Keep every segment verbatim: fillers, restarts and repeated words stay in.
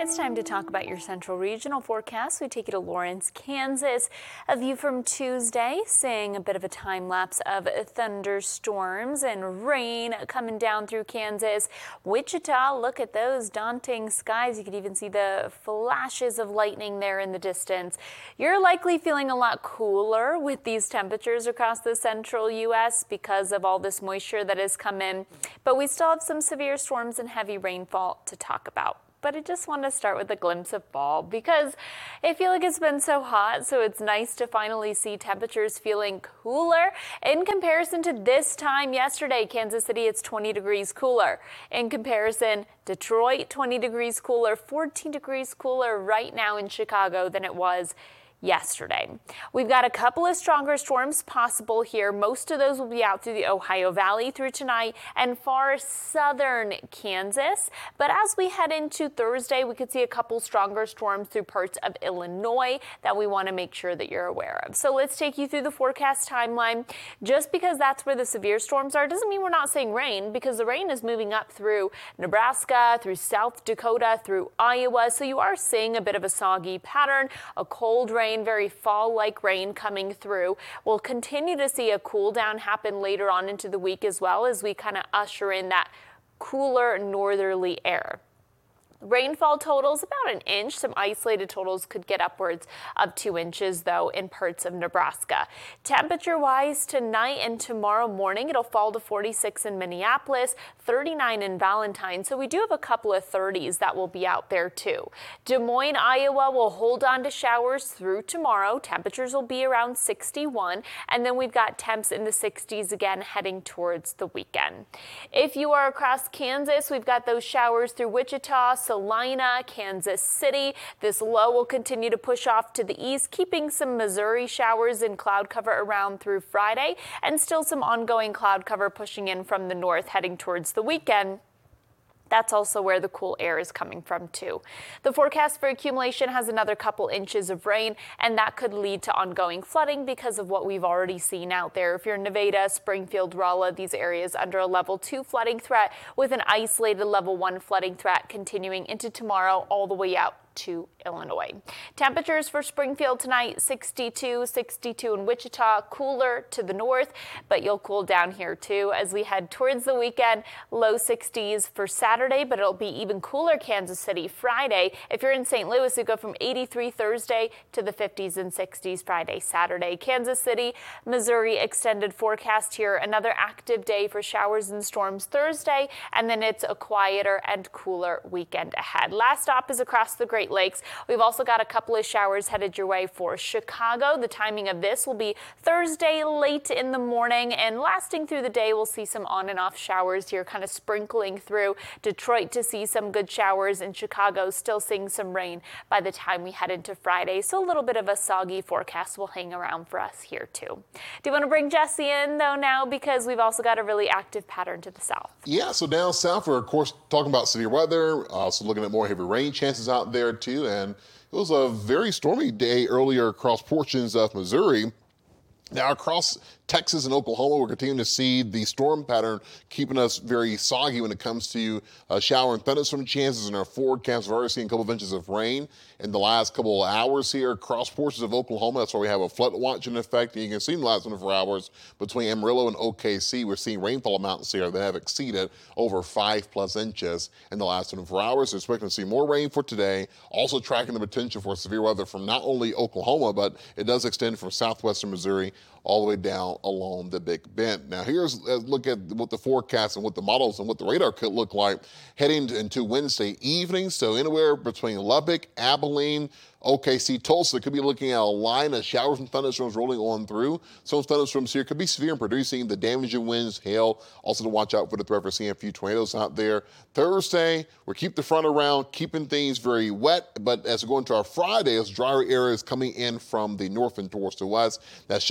It's time to talk about your central regional forecast. We take you to Lawrence, Kansas. A view from Tuesday, seeing a bit of a time lapse of thunderstorms and rain coming down through Kansas. Wichita, look at those daunting skies. You could even see the flashes of lightning there in the distance. You're likely feeling a lot cooler with these temperatures across the central U S because of all this moisture that has come in. But we still have some severe storms and heavy rainfall to talk about. But I just want to start with a glimpse of fall because I feel like it's been so hot, so it's nice to finally see temperatures feeling cooler. In comparison to this time yesterday, Kansas City, it's twenty degrees cooler. In comparison, Detroit, twenty degrees cooler, fourteen degrees cooler right now in Chicago than it was yesterday. We've got a couple of stronger storms possible here. Most of those will be out through the Ohio Valley through tonight and far southern Kansas. But as we head into Thursday, we could see a couple stronger storms through parts of Illinois that we want to make sure that you're aware of. So let's take you through the forecast timeline. Just because that's where the severe storms are doesn't mean we're not seeing rain, because the rain is moving up through Nebraska, through South Dakota, through Iowa. So you are seeing a bit of a soggy pattern, a cold rain, very fall-like rain coming through. We'll continue to see a cool down happen later on into the week as well as we kind of usher in that cooler northerly air. Rainfall totals about an inch. Some isolated totals could get upwards of two inches, though, in parts of Nebraska. Temperature-wise, tonight and tomorrow morning, it'll fall to forty-six in Minneapolis, thirty-nine in Valentine. So we do have a couple of thirties that will be out there, too. Des Moines, Iowa will hold on to showers through tomorrow. Temperatures will be around sixty-one. And then we've got temps in the sixties again heading towards the weekend. If you are across Kansas, we've got those showers through Wichita, Salina, Kansas City. This low will continue to push off to the east, keeping some Missouri showers and cloud cover around through Friday, and still some ongoing cloud cover pushing in from the north heading towards the weekend. That's also where the cool air is coming from, too. The forecast for accumulation has another couple inches of rain, and that could lead to ongoing flooding because of what we've already seen out there. If you're in Nevada, Springfield, Rolla, these areas under a level two flooding threat with an isolated level one flooding threat continuing into tomorrow all the way out to Illinois. Temperatures for Springfield tonight, sixty-two, sixty-two in Wichita, cooler to the north, but you'll cool down here too as we head towards the weekend. Low sixties for Saturday, but it'll be even cooler Kansas City Friday. If you're in Saint Louis, we go from eighty-three Thursday to the fifties and sixties Friday, Saturday. Kansas City, Missouri extended forecast here. Another active day for showers and storms Thursday, and then it's a quieter and cooler weekend ahead. Last stop is across the Great Lakes. We've also got a couple of showers headed your way for Chicago. The timing of this will be Thursday late in the morning, and lasting through the day we'll see some on and off showers here kind of sprinkling through. Detroit to see some good showers, in Chicago still seeing some rain by the time we head into Friday. So a little bit of a soggy forecast will hang around for us here too. Do you want to bring Jesse in though now, because we've also got a really active pattern to the south? Yeah, so down south we're of course talking about severe weather, also looking at more heavy rain chances out there too, and it was a very stormy day earlier across portions of Missouri. Now across Texas and Oklahoma, we're continuing to see the storm pattern keeping us very soggy when it comes to uh, shower and thunderstorm chances in our forecast. We've already seen a couple of inches of rain in the last couple of hours here across portions of Oklahoma. That's why we have a flood watch in effect. And you can see in the last twenty-four hours between Amarillo and O K C, we're seeing rainfall amounts here that have exceeded over five plus inches in the last twenty-four hours. We're expecting to see more rain for today, also tracking the potential for severe weather from not only Oklahoma, but it does extend from southwestern Missouri all the way down along the Big Bend. Now here's a look at what the forecast and what the models and what the radar could look like heading into Wednesday evening. So anywhere between Lubbock, Abilene, O K C, Tulsa could be looking at a line of showers and thunderstorms rolling on through. Some thunderstorms here could be severe and producing the damaging winds, hail. Also to watch out for the threat for seeing a few tornadoes out there. Thursday, we'll keep the front around, keeping things very wet. But as we go into our Friday, as drier areas coming in from the north and towards the west, that should dry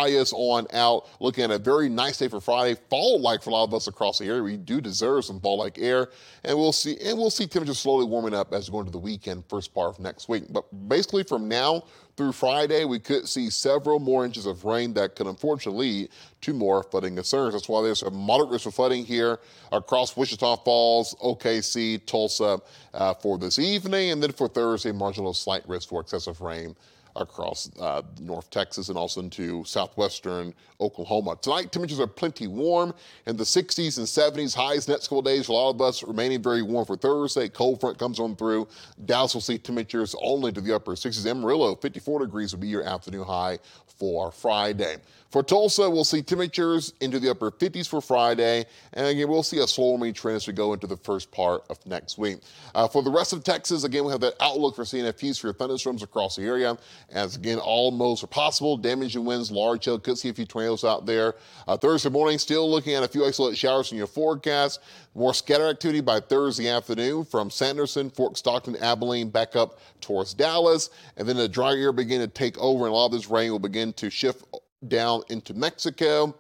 dry us on out. Looking at a very nice day for Friday, fall-like for a lot of us across the area. We do deserve some fall-like air, and we'll see and we'll see temperatures slowly warming up as we go into the weekend, first part of next week. But basically from now through Friday, we could see several more inches of rain that could unfortunately lead to more flooding concerns. That's why there's a moderate risk of flooding here across Wichita Falls, O K C, Tulsa uh, for this evening, and then for Thursday, marginal slight risk for excessive rain across uh, North Texas and also into southwestern Oklahoma. Tonight, temperatures are plenty warm in the sixties and seventies. Highs next couple days for a lot of us remaining very warm for Thursday. Cold front comes on through. Dallas will see temperatures only to the upper sixties. Amarillo, fifty-four degrees will be your afternoon high for Friday. For Tulsa, we'll see temperatures into the upper fifties for Friday, and again, we'll see a slow warming trend as we go into the first part of next week. Uh, for the rest of Texas, again, we have that outlook for seeing a few severe thunderstorms across the area, as again, all modes are possible. Damaging winds, large hail, could see a few tornadoes out there. Uh, Thursday morning, still looking at a few isolated showers in your forecast. More scatter activity by Thursday afternoon from Sanderson, Fort Stockton, Abilene, back up towards Dallas, and then the dry air begin to take over, and a lot of this rain will begin to shift down into Mexico.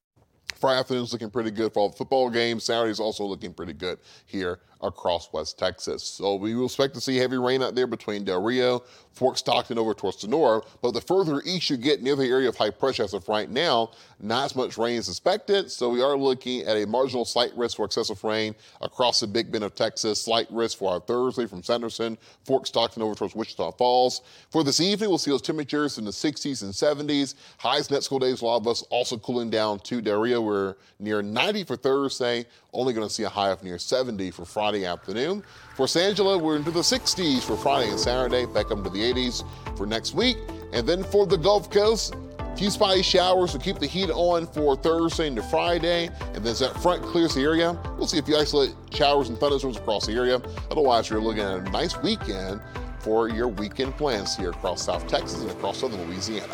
Friday afternoon's looking pretty good for all the football games. Saturday's also looking pretty good here across West Texas. So we will expect to see heavy rain out there between Del Rio, Fort Stockton over towards Sonora. But the further east you get near the area of high pressure as of right now, not as much rain is expected. So we are looking at a marginal slight risk for excessive rain across the Big Bend of Texas. Slight risk for our Thursday from Sanderson, Fort Stockton over towards Wichita Falls. For this evening, we'll see those temperatures in the sixties and seventies. Highs next couple days, a lot of us also cooling down to Del Rio. We're near ninety for Thursday. Only going to see a high of near seventy for Friday afternoon. For San Angelo, we're into the sixties for Friday and Saturday, back up to the eighties for next week. And then for the Gulf Coast, a few spotty showers to keep the heat on for Thursday into Friday. And then as that front clears the area, we'll see a few isolated showers and thunderstorms across the area. Otherwise, you're looking at a nice weekend for your weekend plans here across South Texas and across southern Louisiana.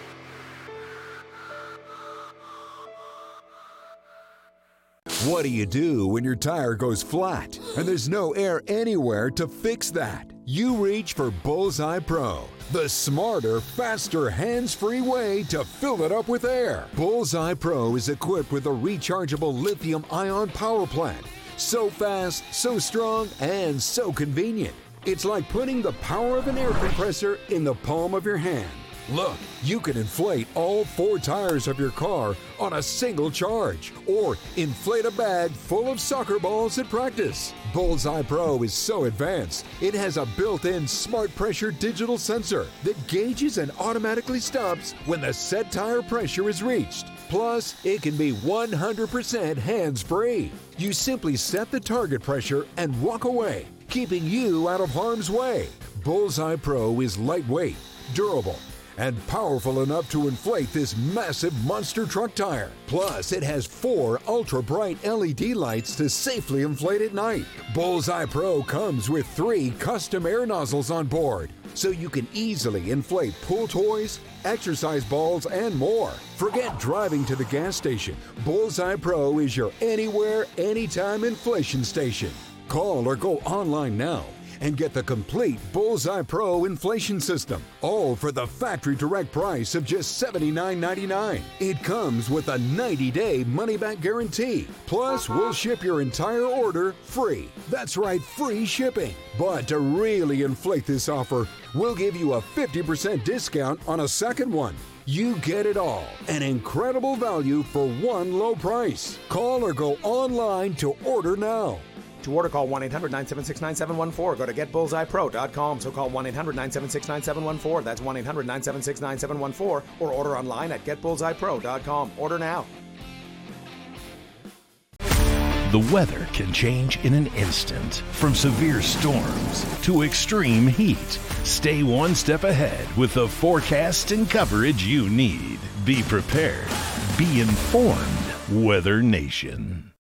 What do you do when your tire goes flat and there's no air anywhere to fix that? You reach for Bullseye Pro, the smarter, faster, hands-free way to fill it up with air. Bullseye Pro is equipped with a rechargeable lithium-ion power plant. So fast, so strong, and so convenient. It's like putting the power of an air compressor in the palm of your hand. Look, you can inflate all four tires of your car on a single charge, or inflate a bag full of soccer balls at practice. Bullseye Pro is so advanced, it has a built-in smart pressure digital sensor that gauges and automatically stops when the set tire pressure is reached. Plus, it can be one hundred percent hands-free. You simply set the target pressure and walk away, keeping you out of harm's way. Bullseye Pro is lightweight, durable, and powerful enough to inflate this massive monster truck tire. Plus, it has four ultra-bright L E D lights to safely inflate at night. Bullseye Pro comes with three custom air nozzles on board, so you can easily inflate pool toys, exercise balls, and more. Forget driving to the gas station. Bullseye Pro is your anywhere, anytime inflation station. Call or go online now and get the complete Bullseye Pro inflation system, all for the factory direct price of just seventy-nine ninety-nine. It comes with a ninety day money-back guarantee. Plus, we'll ship your entire order free. That's right, free shipping. But to really inflate this offer, we'll give you a fifty percent discount on a second one. You get it all. An incredible value for one low price. Call or go online to order now. To order, call one eight hundred nine seven six nine seven one four. Go to get bullseye pro dot com. So call one eight hundred nine seven six nine seven one four. That's one eight hundred nine seven six nine seven one four. Or order online at get bullseye pro dot com. Order now. The weather can change in an instant. From severe storms to extreme heat. Stay one step ahead with the forecast and coverage you need. Be prepared. Be informed. Weather Nation.